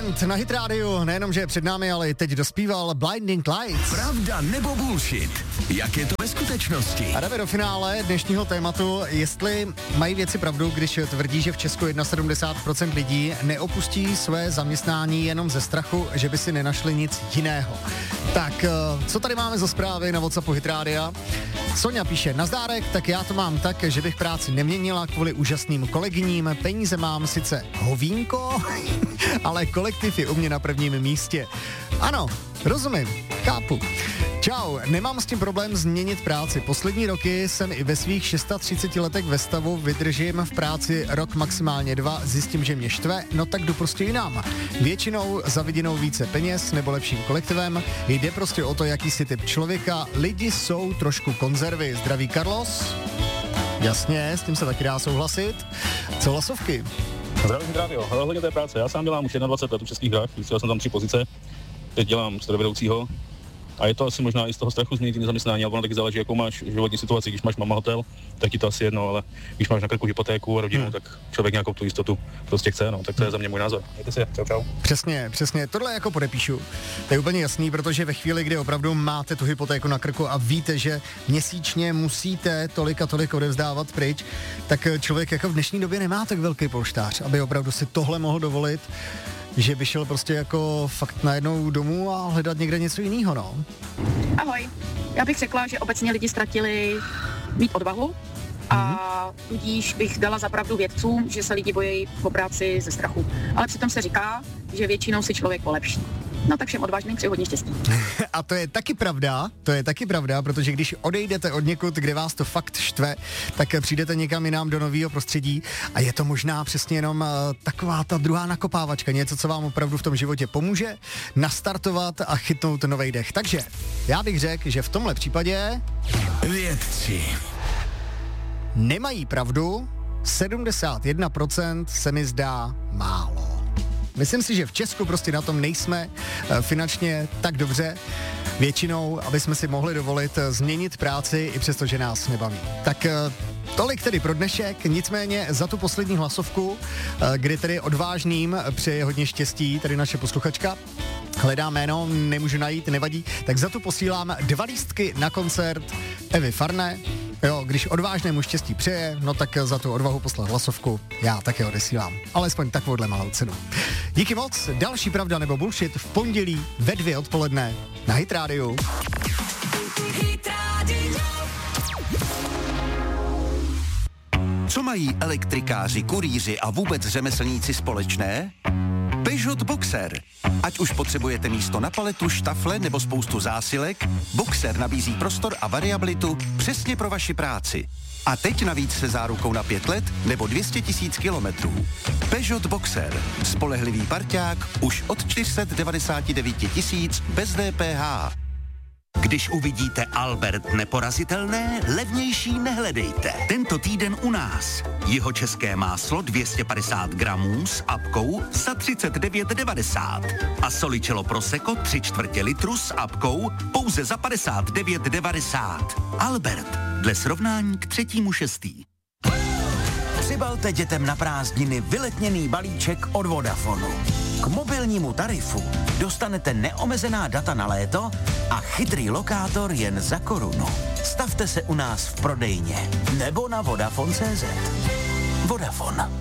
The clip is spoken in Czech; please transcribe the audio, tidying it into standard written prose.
Band na Hit Radio, nejenom, že je před námi, ale i teď dospíval Blinding Lights. Pravda nebo bullshit? Jak je to ve skutečnosti? A jdeme do finále dnešního tématu, jestli mají věci pravdu, když tvrdí, že v Česku 71% lidí neopustí své zaměstnání jenom ze strachu, že by si nenašli nic jiného. Tak, co tady máme za zprávy na WhatsAppu Hit Rádia? Sonja píše, nazdárek, tak já to mám tak, že bych práci neměnila kvůli úžasným kolegyním, peníze mám sice hovínko, ale kolektiv je u mě na prvním místě. Ano, rozumím, chápu. Čau, nemám s tím problém změnit práci. Poslední roky jsem i ve svých 630 letech ve stavu, vydržím v práci rok, maximálně 2, zjistím, že mě štve, no tak jdu prostě jinam. Většinou za viděnou více peněz nebo lepším kolektivem. Jde prostě o to, jaký jsi typ člověka. Lidi jsou trošku konzervy. Zdraví Carlos. Jasně, s tím se taky dá souhlasit. Co hlasovky? Zdravím, zdravím. Hlavně té práce. Já sám dělám už 21 let v Českých drah, vystřelil jsem tam 3 pozice. Teď dělám strojvedoucího. A je to asi možná i z toho strachu změnit zaměstnání, ale ono taky záleží, jakou máš životní situaci. Když máš mama hotel, tak ti to asi jedno, ale když máš na krku hypotéku a rodinu, tak člověk nějakou tu jistotu prostě chce, no. Tak to je za mě můj názor. Mějte se, čau. Přesně, tohle jako podepíšu. To je úplně jasný, protože ve chvíli, kdy opravdu máte tu hypotéku na krku a víte, že měsíčně musíte tolik a tolik odevzdávat pryč, tak člověk jako v dnešní době nemá tak velký polštář, aby opravdu si tohle mohl dovolit, že by šel prostě jako fakt najednou domů a hledat někde něco jiného, no. Ahoj, já bych řekla, že obecně lidi ztratili mít odvahu a tudíž bych dala za pravdu vědcům, že se lidi bojí po práci ze strachu. Ale přitom se říká, že většinou si člověk polepší. No tak všem odvážným přeji hodně štěstí. A to je taky pravda, protože když odejdete od někud, kde vás to fakt štve, tak přijdete někam jinam do nového prostředí a je to možná přesně jenom taková ta druhá nakopávačka, něco, co vám opravdu v tom životě pomůže nastartovat a chytnout nový dech. Takže já bych řekl, že v tomhle případě vědci nemají pravdu, 71% se mi zdá málo. Myslím si, že v Česku prostě na tom nejsme finančně tak dobře většinou, aby jsme si mohli dovolit změnit práci i přesto, že nás nebaví. Tak tolik tedy pro dnešek, nicméně za tu poslední hlasovku, kdy tedy odvážným přeje hodně štěstí, tady naše posluchačka, hledá jméno, nemůžu najít, nevadí, tak za tu posílám 2 lístky na koncert Evy Farné. Jo, když odvážnému štěstí přeje, no tak za tu odvahu poslat hlasovku já také odesílám. Alespoň takovouhle malou cenu. Díky moc, další pravda nebo bullshit v pondělí ve 2 odpoledne na Hit Radio. Co mají elektrikáři, kurýři a vůbec řemeslníci společné? Peugeot Boxer. Ať už potřebujete místo na paletu, štafle nebo spoustu zásilek, Boxer nabízí prostor a variabilitu přesně pro vaši práci. A teď navíc se zárukou na 5 let nebo 200 000 kilometrů. Peugeot Boxer. Spolehlivý parťák už od 499 000 bez DPH. Když uvidíte Albert neporazitelné, levnější nehledejte. Tento týden u nás. Jihočeské máslo 250 gramů s apkou za 39,90. A Solicello Prosecco 3/4 litru s apkou pouze za 59,90. Albert, dle srovnání k 3.6. Přibalte dětem na prázdniny vyletněný balíček od Vodafonu. K mobilnímu tarifu dostanete neomezená data na léto a chytrý lokátor jen za korunu. Stavte se u nás v prodejně nebo na Vodafone.cz. Vodafone.